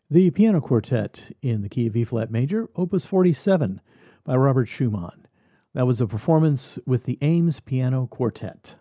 The Piano Quartet in the key of E-flat major, Opus 47 by Robert Schumann. That was a performance with the Ames Piano Quartet.